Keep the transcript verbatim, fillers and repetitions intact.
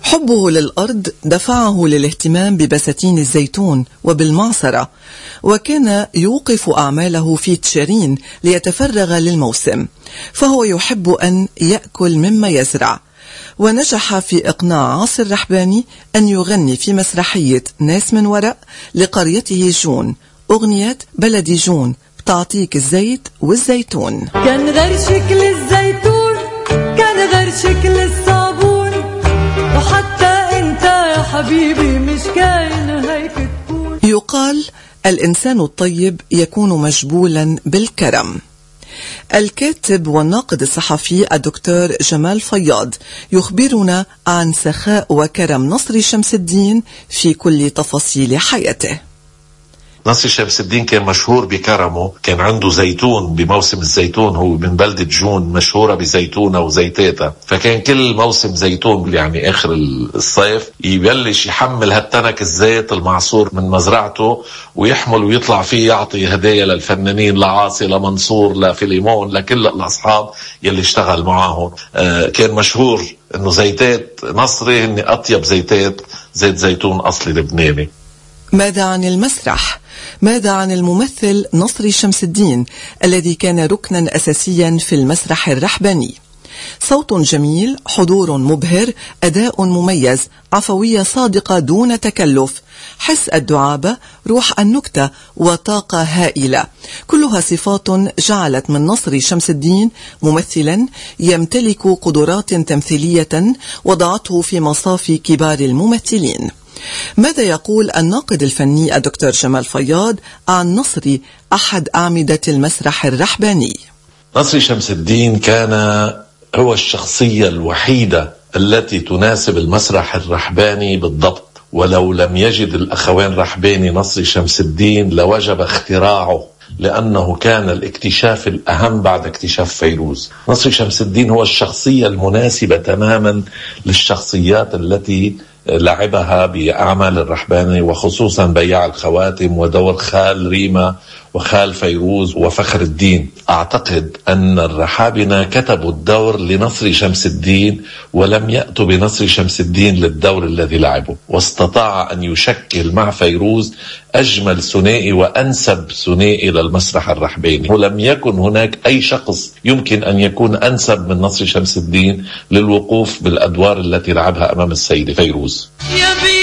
حبه للأرض دفعه للاهتمام ببساتين الزيتون وبالمعصرة، وكان يوقف أعماله في تشرين ليتفرغ للموسم، فهو يحب أن يأكل مما يزرع. ونجح في إقناع عاصي الرحباني أن يغني في مسرحية ناس من ورق لقريته جون أغنية بلدي جون بتعطيك الزيت والزيتون. كان غير شكل الزيتون كان غير شكل الصابون، وحتى انت يا حبيبي مش كاين هيك تكون. يقال الإنسان الطيب يكون مجبولا بالكرم. الكاتب والناقد الصحفي الدكتور جمال فياض يخبرنا عن سخاء وكرم نصري شمس الدين في كل تفاصيل حياته. نصري شمس الدين كان مشهور بكرمه، كان عنده زيتون بموسم الزيتون، هو من بلدة جون مشهورة بزيتونة وزيتاتها، فكان كل موسم زيتون يعني آخر الصيف يبلش يحمل هالتنك الزيت المعصور من مزرعته ويحمل ويطلع فيه يعطي هدايا للفنانين، لعاصي لمنصور لفيليمون لكل الأصحاب يلي اشتغل معاهم. آه كان مشهور انه زيتات نصري هن أطيب زيتات زيت زيتون أصلي لبناني. ماذا عن المسرح؟ ماذا عن الممثل نصري شمس الدين الذي كان ركنا أساسيا في المسرح الرحباني؟ صوت جميل، حضور مبهر، أداء مميز، عفوية صادقة دون تكلف، حس الدعابة، روح النكتة، وطاقة هائلة، كلها صفات جعلت من نصري شمس الدين ممثلا يمتلك قدرات تمثيلية وضعته في مصاف كبار الممثلين. ماذا يقول الناقد الفني الدكتور جمال فياض عن نصري أحد أعمدة المسرح الرحباني؟ نصري شمس الدين كان هو الشخصية الوحيدة التي تناسب المسرح الرحباني بالضبط، ولو لم يجد الأخوين رحباني نصري شمس الدين لوجب اختراعه، لأنه كان الاكتشاف الأهم بعد اكتشاف فيروز. نصري شمس الدين هو الشخصية المناسبة تماما للشخصيات التي لعبها بأعمال الرحباني، وخصوصا بياع الخواتم ودور خال ريما وخال فيروز وفخر الدين. أعتقد أن الرحابنة كتبوا الدور لنصري شمس الدين ولم يأتوا بنصري شمس الدين للدور الذي لعبه، واستطاع أن يشكل مع فيروز أجمل ثنائي وأنسب ثنائي للمسرح الرحباني، ولم يكن هناك أي شخص يمكن أن يكون أنسب من نصري شمس الدين للوقوف بالأدوار التي لعبها أمام السيدة فيروز.